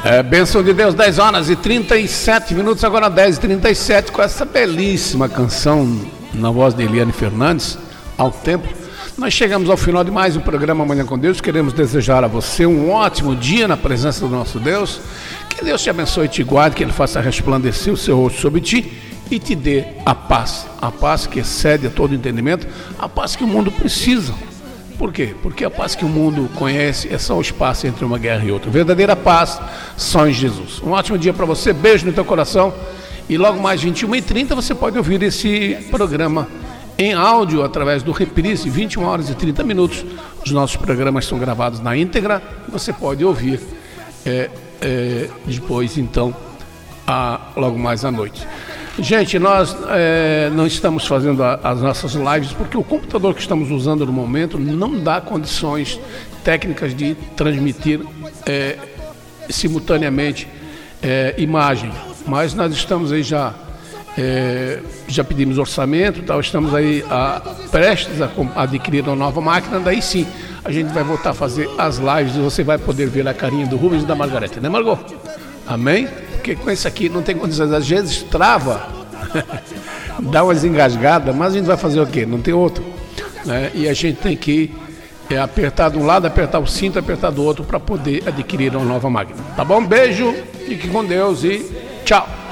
Bênção de Deus, 10 horas e 37 minutos, agora 10h37, com essa belíssima canção na voz de Eliane Fernandes, Ao Tempo. Nós chegamos ao final de mais um programa Manhã com Deus. Queremos desejar a você um ótimo dia na presença do nosso Deus. Que Deus te abençoe e te guarde, que Ele faça resplandecer o seu rosto sobre ti e te dê a paz que excede a todo entendimento, a paz que o mundo precisa. Por quê? Porque a paz que o mundo conhece é só o espaço entre uma guerra e outra. Verdadeira paz só em Jesus. Um ótimo dia para você, beijo no teu coração. E logo mais 21h30 você pode ouvir esse programa em áudio através do Reprise, 21 horas e 30 minutos. Os nossos programas são gravados na íntegra e você pode ouvir depois, então, logo mais à noite. Gente, nós não estamos fazendo as nossas lives porque o computador que estamos usando no momento não dá condições técnicas de transmitir simultaneamente imagem. Mas nós estamos aí já pedimos orçamento, tal, estamos aí prestes a adquirir uma nova máquina, daí sim a gente vai voltar a fazer as lives e você vai poder ver a carinha do Rubens e da Margarete, né, Margot? Amém? Porque com esse aqui não tem condições, às vezes trava, dá umas engasgadas, mas a gente vai fazer o quê? Não tem outro, né? E a gente tem que apertar de um lado, apertar o cinto, apertar do outro para poder adquirir uma nova máquina. Tá bom? Beijo, fique com Deus e tchau!